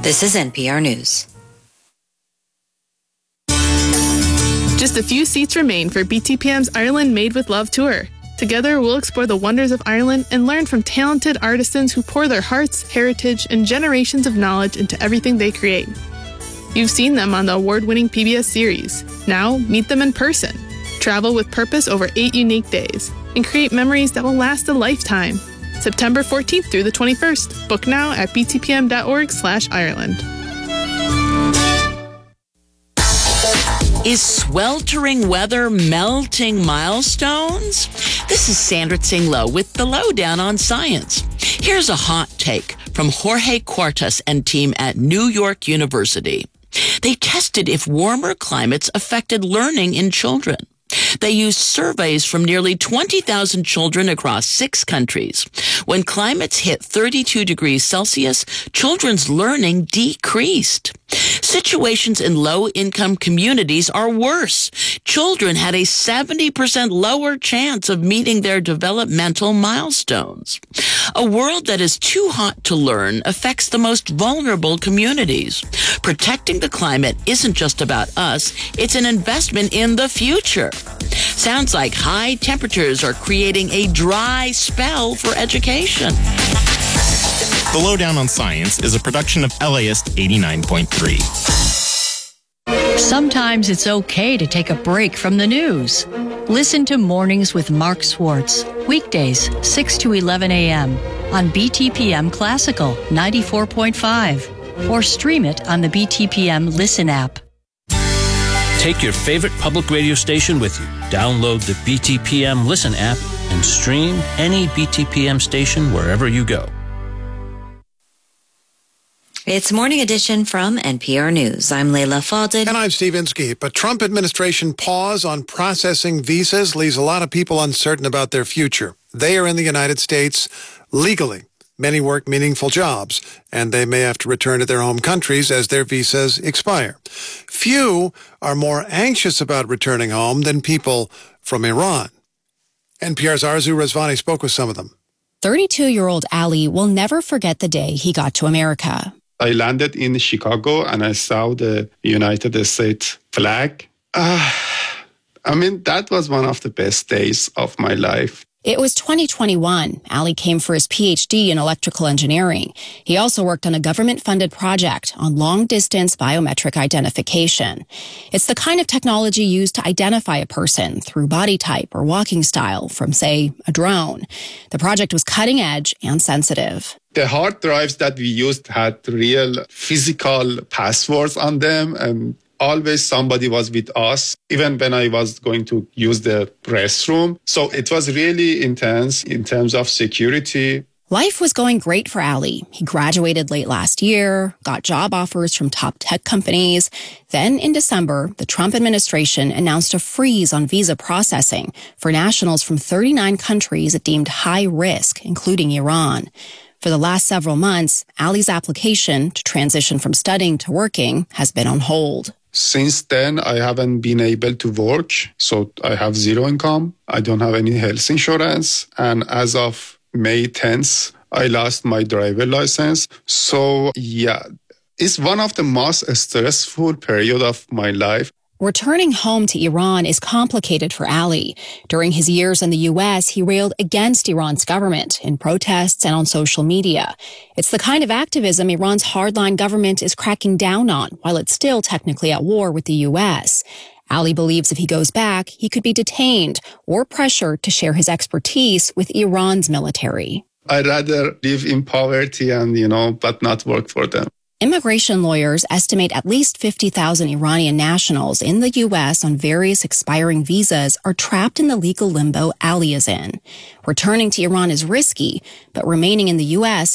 This is NPR News. Just a few seats remain for BTPM's Ireland Made with Love tour. Together, we'll explore the wonders of Ireland and learn from talented artisans who pour their hearts, heritage, and generations of knowledge into everything they create. You've seen them on the award-winning PBS series. Now, meet them in person. Travel with purpose over 8 unique days and create memories that will last a lifetime. September 14th through the 21st. Book now at btpm.org/Ireland. Is sweltering weather melting milestones? This is Sandra Tsing-Loh with the Lowdown on Science. Here's a hot take from Jorge Cuartas and team at New York University. They tested if warmer climates affected learning in children. They used surveys from nearly 20,000 children across 6 countries. When climates hit 32 degrees Celsius, children's learning decreased. Situations in low-income communities are worse. Children had a 70% lower chance of meeting their developmental milestones. A world that is too hot to learn affects the most vulnerable communities. Protecting the climate isn't just about us, it's an investment in the future. Sounds like high temperatures are creating a dry spell for education. The Lowdown on Science is a production of LAist 89.3. Sometimes it's okay to take a break from the news. Listen to Mornings with Mark Swartz, weekdays 6 to 11 a.m. on BTPM Classical 94.5 or stream it on the BTPM Listen app. Take your favorite public radio station with you. Download the BTPM Listen app and stream any BTPM station wherever you go. It's Morning Edition from NPR News. I'm Leila Fadel. And I'm Steve Inskeep. A Trump administration pause on processing visas leaves a lot of people uncertain about their future. They are in the United States legally. Many work meaningful jobs, and they may have to return to their home countries as their visas expire. Few are more anxious about returning home than people from Iran. NPR's Arzu Rezvani spoke with some of them. 32-year-old Ali will never forget the day he got to America. I landed in Chicago and I saw the United States flag. That was one of the best days of my life. It was 2021. Ali came for his PhD in electrical engineering. He also worked on a government-funded project on long-distance biometric identification. It's the kind of technology used to identify a person through body type or walking style from, say, a drone. The project was cutting-edge and sensitive. The hard drives that we used had real physical passwords on them, and always somebody was with us, even when I was going to use the restroom. So it was really intense in terms of security. Life was going great for Ali. He graduated late last year, got job offers from top tech companies. Then in December, the Trump administration announced a freeze on visa processing for nationals from 39 countries it deemed high risk, including Iran. For the last several months, Ali's application to transition from studying to working has been on hold. Since then, I haven't been able to work, so I have zero income. I don't have any health insurance. And as of May 10th, I lost my driver license. So, it's one of the most stressful period of my life. Returning home to Iran is complicated for Ali. During his years in the U.S., he railed against Iran's government in protests and on social media. It's the kind of activism Iran's hardline government is cracking down on, while it's still technically at war with the U.S. Ali believes if he goes back, he could be detained or pressured to share his expertise with Iran's military. I'd rather live in poverty and, but not work for them. Immigration lawyers estimate at least 50,000 Iranian nationals in the U.S. on various expiring visas are trapped in the legal limbo Ali is in. Returning to Iran is risky, but remaining in the U.S.